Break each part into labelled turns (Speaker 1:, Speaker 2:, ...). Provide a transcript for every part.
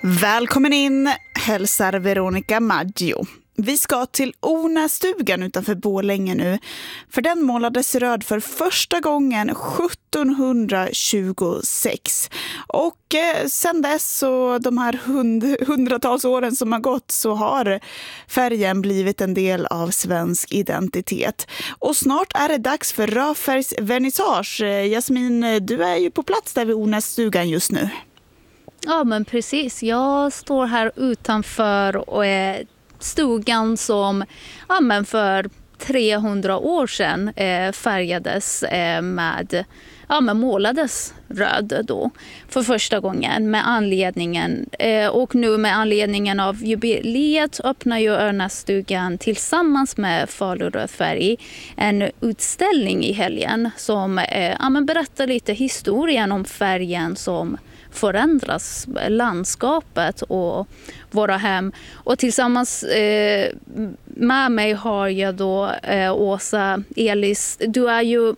Speaker 1: Välkommen in, hälsar Veronica Maggio. Vi ska till Ornässtugan utanför Borlänge nu, för den målades röd för första gången 1726. Och sen dess och de här hundratals åren som har gått så har färgen blivit en del av svensk identitet. Och snart är det dags för rödfärgsvernissage. Jasmin, du är ju på plats där vid Ornässtugan just nu.
Speaker 2: Ja, men precis. Jag står här utanför och stugan som för 300 år sedan färgades målades röd då för första gången med anledningen och nu med anledningen av jubileet öppnar ju Ornässtugan tillsammans med Falu rödfärg en utställning i helgen som berättar lite historien om färgen som förändras landskapet och våra hem. Och tillsammans med mig har jag då Åsa Elis. Du är ju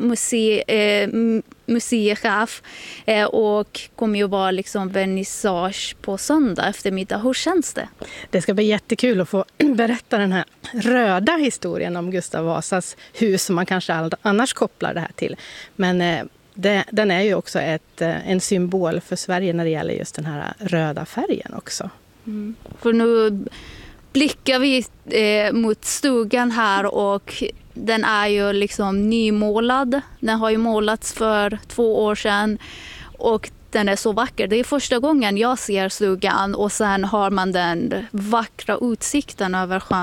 Speaker 2: museichef och kommer ju vara liksom vernissage på söndag eftermiddag. Hur känns det?
Speaker 3: Det ska bli jättekul att få berätta den här röda historien om Gustav Vasas hus som man kanske annars kopplar det här till. Men den är ju också en symbol för Sverige när det gäller just den här röda färgen också.
Speaker 2: Mm. För nu blickar vi mot stugan här och den är ju liksom nymålad. Den har ju målats för 2 år sedan och den är så vacker. Det är första gången jag ser stugan och sen har man den vackra utsikten över sjön.